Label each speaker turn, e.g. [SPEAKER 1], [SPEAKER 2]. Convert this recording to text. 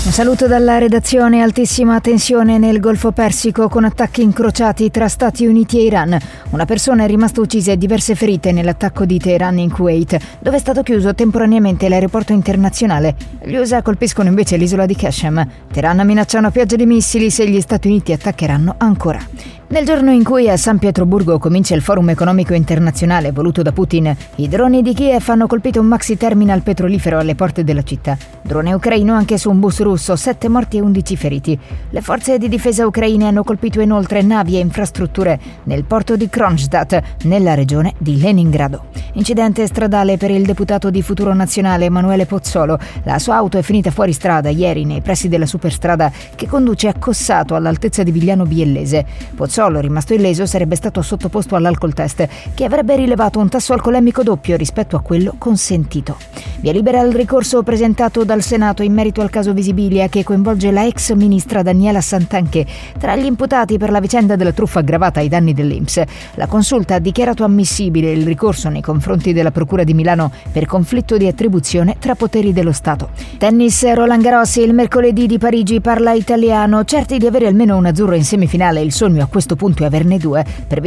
[SPEAKER 1] Un saluto dalla redazione. Altissima tensione nel Golfo Persico con attacchi incrociati tra Stati Uniti e Iran. Una persona è rimasta uccisa e diverse ferite nell'attacco di Teheran in Kuwait, dove è stato chiuso temporaneamente l'aeroporto internazionale. Gli USA colpiscono invece l'isola di Qashem. Teheran minaccia una pioggia di missili se gli Stati Uniti attaccheranno ancora. Nel giorno in cui a San Pietroburgo comincia il forum economico internazionale voluto da Putin, i droni di Kiev hanno colpito un maxi terminal petrolifero alle porte della città. Drone ucraino anche su un bus russo, 7 morti e 11 feriti. Le forze di difesa ucraine hanno colpito inoltre navi e infrastrutture nel porto di Kronstadt, nella regione di Leningrado. Incidente stradale per il deputato di Futuro Nazionale Emanuele Pozzolo. La sua auto è finita fuori strada ieri nei pressi della superstrada che conduce a Cossato all'altezza di Vigliano Biellese. Pozzolo, rimasto illeso, sarebbe stato sottoposto all'alcol test che avrebbe rilevato un tasso alcolemico doppio rispetto a quello consentito. Via libera al ricorso presentato dal Senato in merito al caso Visibilia che coinvolge la ex ministra Daniela Santanchè tra gli imputati per la vicenda della truffa aggravata ai danni dell'INPS. La Consulta ha dichiarato ammissibile il ricorso nei confronti della Procura di Milano per conflitto di attribuzione tra poteri dello Stato. Tennis, Roland Garros, il mercoledì di Parigi parla italiano, certi di avere almeno un azzurro in semifinale. Il sogno a questo punto è averne due. Per